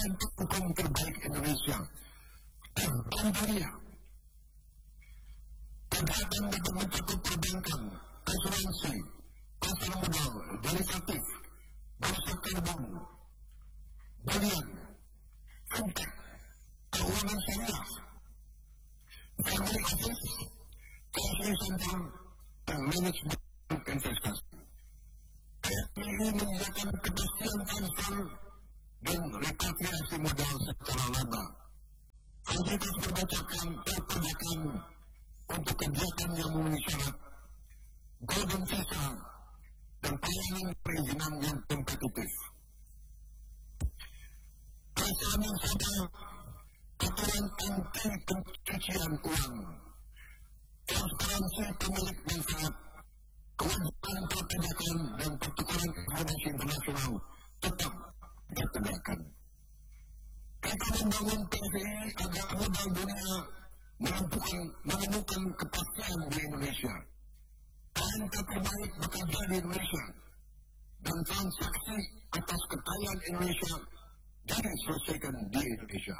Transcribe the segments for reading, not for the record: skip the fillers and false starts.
instrumen hukum terbaik Indonesia. Contohnya, kegiatan dapat mencakup perbankan, asuransi, pasar modal, derivatif, bursa karbon, balian, fintech, keuangan syariah, family office, treasury center, dan manajemen investasi. Ini menyediakan kepastian transfer dan repatriasi modal secara lama. Fasilitas perpajakan untuk kegiatan yang memenuhi syarat, golden visa, dan pelayanan perizinan yang kompetitif. Perasaan yang sama, aturan anti pencucian uang, transparansi pemilik manfaat, kewajiban perpajakan dan pertukaran informasi internasional tetap ditegakkan. Kita membangun PSI agar modal dunia menemukan kepastian di Indonesia. KNK terbaik bekerja di Indonesia dan transaksi atas kekayaan Indonesia diselesaikan di Indonesia.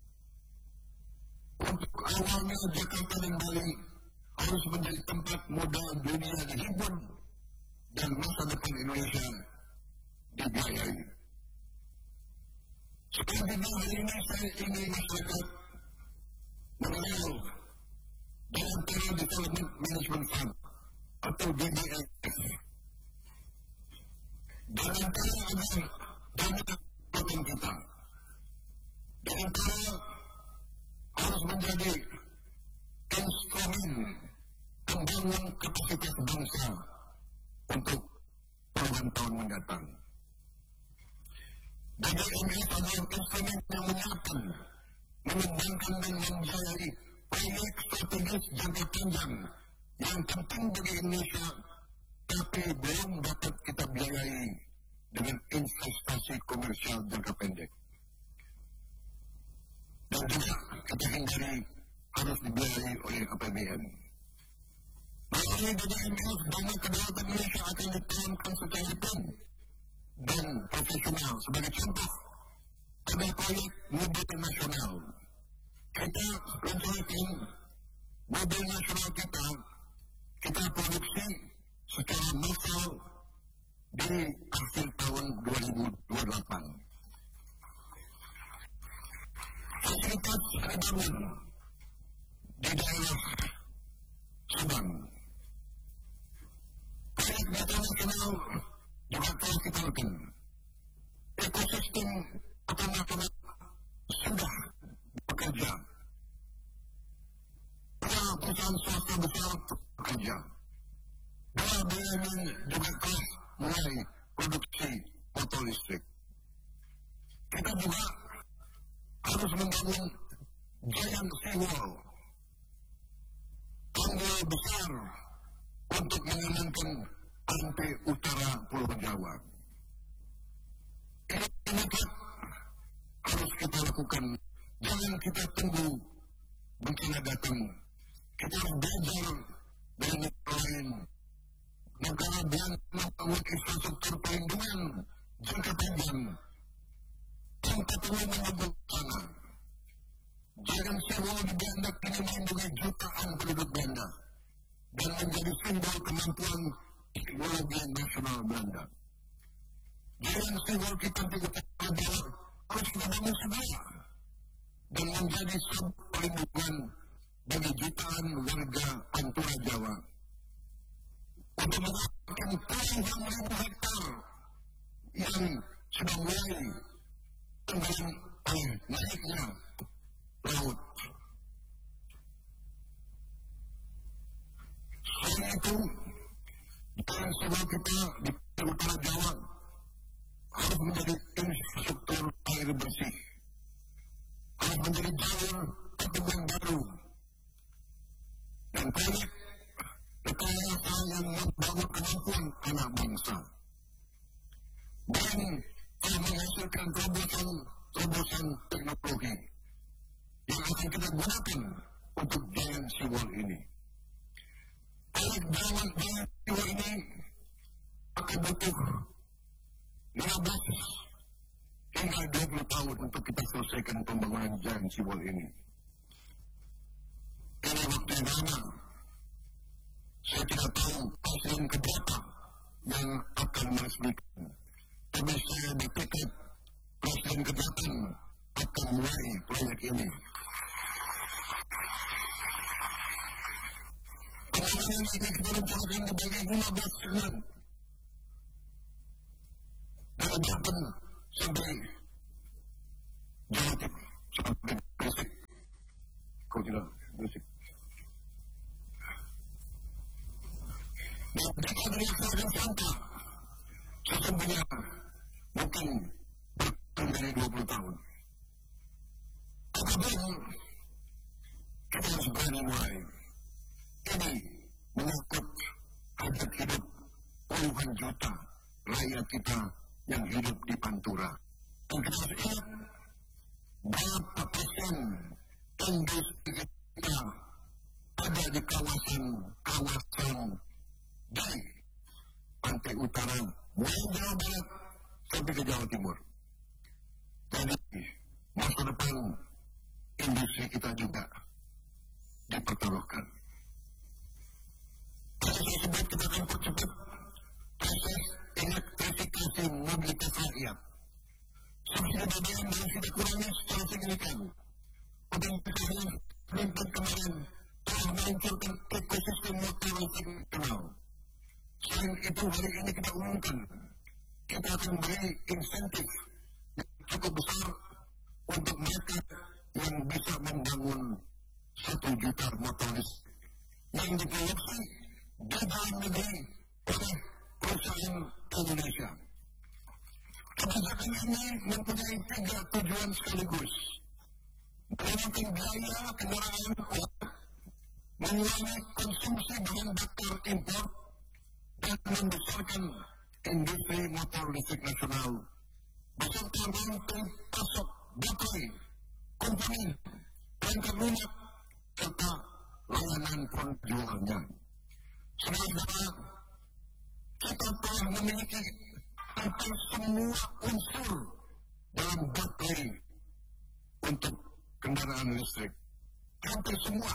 Untuk awalnya Jakarta dan Bali harus menjadi tempat modal dunia dihimpun dan masa depan Indonesia dibiayai. Sekarang hari ini saya ingin masyarakat mengenal Jakarta Development Management Fund atau DDMF. Jakarta adalah dana program kita. Jakarta harus menjadi instrumen membangun kapasitas bangsa untuk puluhan tahun mendatang. DDMF adalah instrumen yang menyiapkan, mengembangkan dan membiayai proyek strategis jangka panjang yang penting bagi Indonesia, tapi belum dapat kita biayai dengan investasi komersial jangka pendek. Dan juga kita hindari harus dibiayai oleh APBN. Melalui DDMF, dana kedaulatan Indonesia akan diturunkan secara hukum dan profesional. Sebagai contoh, ada proyek mobil nasional. Kita rencanakan mobil nasional kita produksi secara massal di akhir tahun 2028. Fasilitas dibangun di daerah Subang. Proyek data nasional juga telah kita lakukan. Ekosistem otomatis sudah bekerja. Perusahaan swasta besar bekerja. BUMN juga telah mulai produksi motor listrik. Kita juga harus membangun giant seawall, tanggul besar untuk mengamankan pantai utara Pulau Jawa. Ini harus kita lakukan. Jangan kita tunggu bencana datang. Kita harus belajar dari negara lain. Negara yang membangun infrastruktur perlindungan jangka panjang tanpa perlu menunggu sana. Jangan sewa di Belanda kini melindungi jutaan penduduk Belanda dan menjadi simbol kemampuan teknologi nasional Belanda. Jangan sewa kita adalah harus membangun semua dan menjadi sub perlindungan bagi jutaan warga Pantura Jawa. Untuk mengatakan puluhan ribu hektar yang sudah mulai tenggelam oleh naiknya laut. Selain itu, jalan sewa kita di Utara Jawa harus menjadi infrastruktur air bersih, harus menjadi jalur pertemuan baru, dan proyek rekayasa yang membangun kemampuan anak bangsa, dan telah menghasilkan terobosan teknologi yang akan kita gunakan untuk jalan seawall ini. Proyek jalan seawall ini akan butuh 15 tinggal 20 tahun untuk kita selesaikan pembangunan jalan Cibol ini. Ini waktu yang lama. Saya tidak tahu presiden keberapa yang akan meresmikan. Tapi saya bertekad presiden ke-8 akan mulai proyek ini. Pembangunan ini kita rencanakan dibagi 15 segmen. Dari Banten sampai Jawa Timur, sampai Gresik. Kau tidak Gresik. Dan jika dilaksanakan sangka, sesungguhnya mungkin berkurang dari 20 tahun. Apabila kita harus berani mulai, ini mengangkut hajat hidup puluhan juta rakyat kita yang hidup di Pantura. Dan kita harus ingat berapa persen industri kita ada di kawasan di pantai utara, mulai Jawa Barat sampai ke Jawa Timur. Jadi masa depan industri kita juga dipertaruhkan. Saya sebut kita akan percepat proses elektrifikasi mobilitas rakyat. Subsidi BBM yang sudah kurangi secara signifikan. Organisasi Pemerintah kemarin telah meluncurkan ekosistem motor listrik nasional. Selain itu, hari ini kita umumkan kita akan beri insentif yang cukup besar untuk mereka yang bisa membangun 1 juta motor listrik yang diproduksi di dalam negeri oleh perusahaan Indonesia. Kebijakan ini mempunyai 3 tujuan sekaligus: menurunkan biaya kendaraan, mengurangi konsumsi bahan bakar impor, dan membesarkan industri motor listrik nasional beserta rantai pasok baterai, komponi, perangkat lunak, serta layanan penjualnya. Sementara kita telah memiliki hampir semua unsur dalam baterai untuk kendaraan listrik. Hampir semua.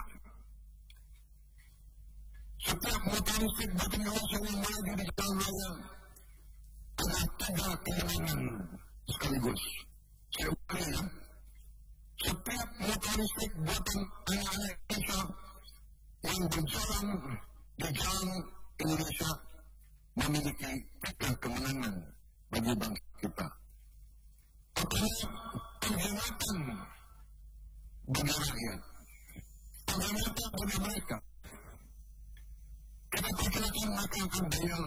Setiap motor listrik buatan Indonesia yang melaju di jalan raya ada 3 kewenangan sekaligus. Saya ulangi ya. Setiap motor listrik buatan anak-anak Indonesia yang berjalan di jalan Indonesia memiliki 3 kemenangan bagi bangsa kita. Pertama, penghematan bagi rakyat. Penghematan bagi mereka. Kita perkirakan mereka akan bayar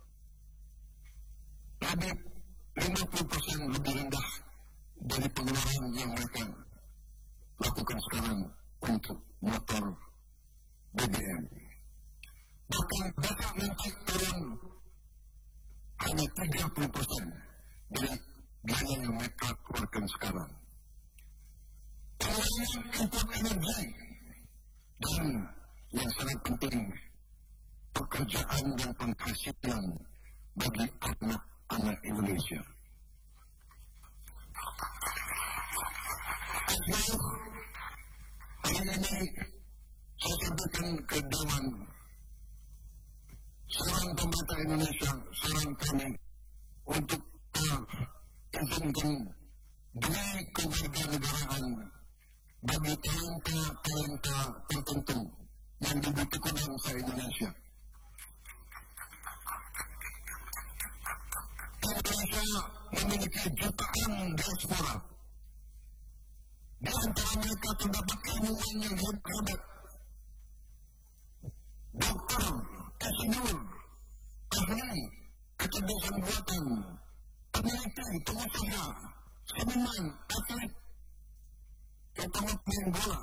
lebih 50% lebih rendah dari pengeluaran yang mereka lakukan sekarang untuk motor BBM. Bahkan besok nanti turun hanya 30% dari biaya yang mereka keluarkan sekarang. Pengeluaran import energi dan yang sangat penting, pekerjaan dan penghasilan bagi anak-anak Indonesia. Hari ini saya sampaikan ke Dewan, saran pemerintah Indonesia, saran kami untuk izinkan beri kewarganegaraan bagi talenta tertentu yang dibutuhkan bangsa Indonesia. Indonesia memiliki jutaan diaspora. Di antara mereka terdapat ilmuwan yang hebat, dokter, insinyur, ahli, kecerdasan buatan, peneliti, pengusaha, seniman, atlet, pemain bola,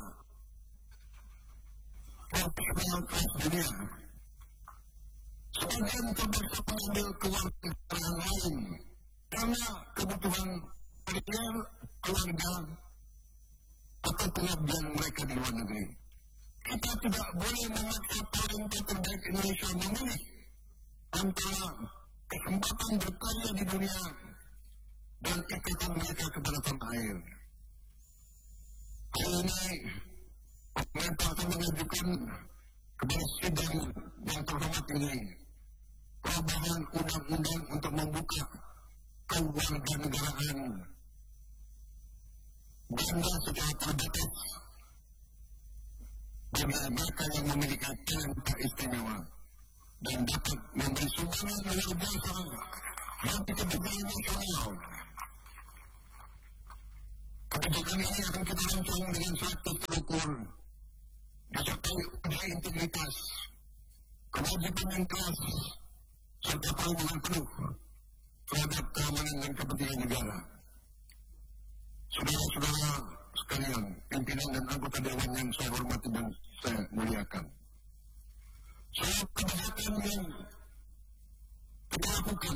profesional kelas dunia. Sebagian terpaksa mengambil kewarganegaraan lain karena kebutuhan karier, keluarga, atau pengabdian mereka di luar negeri. Kita tidak boleh memaksa talenta terbaik Indonesia memilih antara kesempatan berkarya di dunia dan ikatan mereka kepada tanah air. Hari ini, pemerintah akan mengajukan kepada sidang yang terhormat ini perubahan undang-undang untuk membuka kewarganegaraan ganda secara terbatas bagi mereka yang memiliki talenta istimewa dan dapat memberi sumbangan luar biasa bagi kebijakan nasional. Kebijakan ini akan kita rancang dengan suatu terukur, disertai uji integritas, kewajiban yang keras, serta perlindungan penuh terhadap keamanan dan kepentingan negara. Saudara-saudara sekalian, pimpinan dan anggota dewan yang saya hormati dan saya muliakan, semua kebijakan yang kita lakukan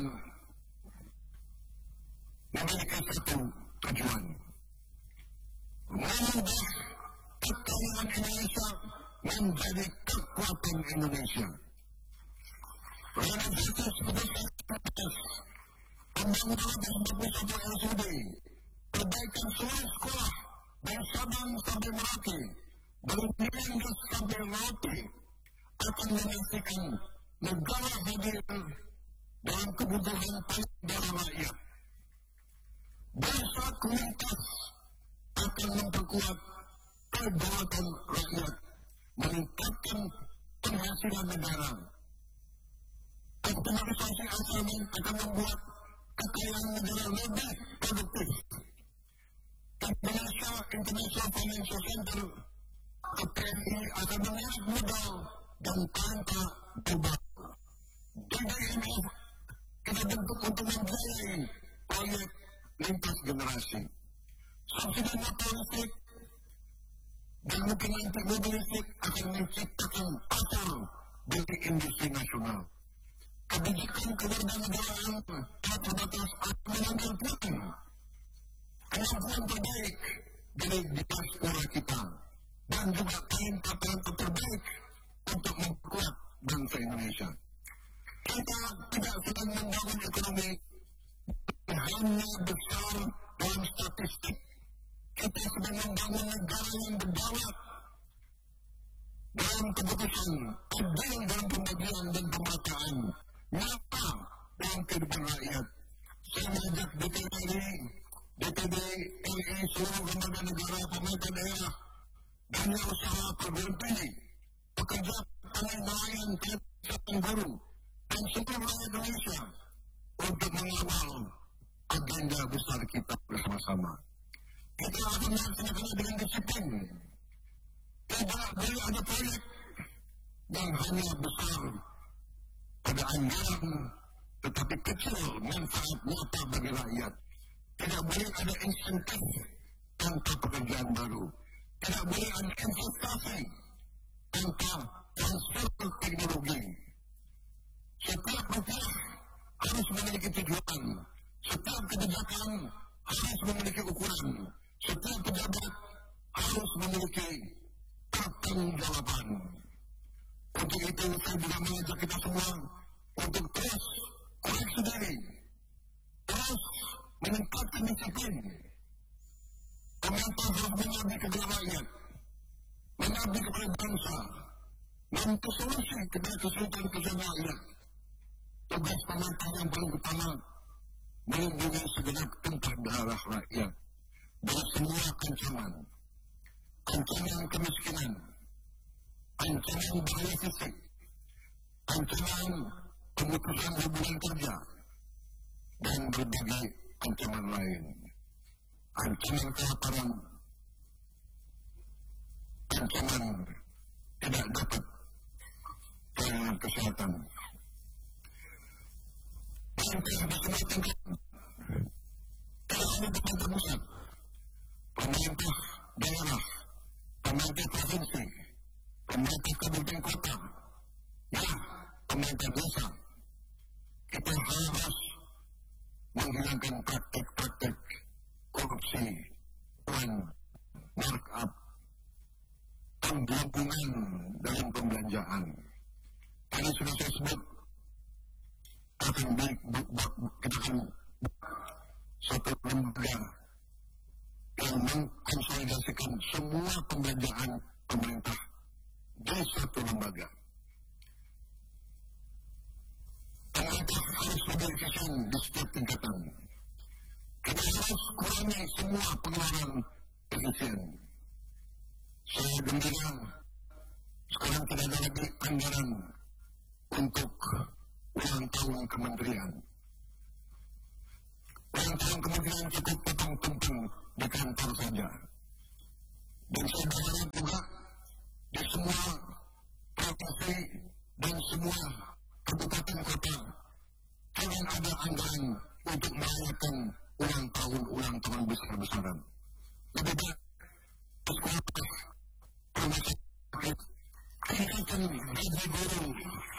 memiliki satu tujuan: mengubah kekayaan Indonesia menjadi kekuatan Indonesia. Renovasi sebesar pembangunan 21 RSUD, perbaikan seluruh sekolah dari Sabang sampai Merauke, dari Niangas sampai Merauke, akan memastikan negara hadir dalam kebutuhan paling dasar rakyat. Bangsa komunitas akan memperkuat kedaulatan rakyat, meningkatkan penghasilan negara. Optimalisasi asemen akan membuat kekayaan negara lebih produktif. Indonesia International Financial Center (IFC) akan melihat modal dan talenta global. IMF kita bentuk untuk membiayai proyek lintas generasi. Subsidi motor listrik dan mungkin nanti mobil listrik akan menciptakan pasar bagi industri nasional. Kebijakan kewarganegaraan telah terbatas akan mengambil peran kemampuan terbaik dari diaspora kita dan juga talenta terbaik untuk memperkuat bangsa Indonesia. Kita tidak sedang membangun ekonomi hanya besar dalam statistik. Kita sedang membangun negara yang berdaulat dalam keputusan, adil dalam pembagian dan pemerataan, nyata dalam kehidupan rakyat. Saya mengajak DPD RI, seluruh lembaga negara, pemerintah daerah, dunia usaha, perguruan tinggi, pekerja, petani, nelayan, dan guru, dan seluruh rakyat Indonesia untuk mengawal agenda besar kita bersama-sama. Kita akan melaksanakannya dengan disiplin. Tidak boleh ada proyek yang hanya besar pada anggaran tetapi kecil manfaat nyata bagi rakyat. Tidak boleh ada insentif tanpa pekerjaan baru. Tidak boleh ada investasi tanpa transfer teknologi. Setiap rupiah harus memiliki tujuan. Setiap kebijakan harus memiliki ukuran. Setiap pejabat harus memiliki pertanggungjawaban. Untuk itu saya juga mengajak kita semua untuk terus koreksi diri, terus meningkatkan disiplin. Pemerintah harus mengabdi kepada rakyat, mengabdi kepada bangsa, memberi solusi kepada kesulitan rakyat. Tugas pemerintah yang paling utama melindungi segenap tumpah darah rakyat dari semua ancaman kemiskinan, ancaman bahaya fisik, ancaman pemutusan hubungan kerja, dan berbagai ancaman lain. Ancaman kelaparan, ancaman tidak dapat pelayanan kesehatan. Pemerintah bersemangat tidak hanya pemerintah pusat, pemerintah daerah, pemerintah provinsi, pemerintah kabupaten kota, ya, pemerintah desa. Kita harus menghilangkan praktek-praktek korupsi dan markup, penggelembungan dalam pembelanjaan. Tadi sudah saya sebut, kita akan satu lembaga yang mengkonsolidasikan semua pembelanjaan pemerintah di satu lembaga. Pemerintah harus lebih efisien di setiap tingkatan. Kita harus kurangi semua pengeluaran efisien. Saya gembira sekarang tidak ada lagi anggaran untuk ulang tahun kementerian. Ulang tahun kementerian cukup potong-potong di kantor saja. Dan saya berharap juga di semua provinsi dan semua kabupaten kota jangan ada anggaran untuk merayakan ulang tahun besar-besaran. Lebih baik sekolah, rumah sakit, tingkatkan gaji guru,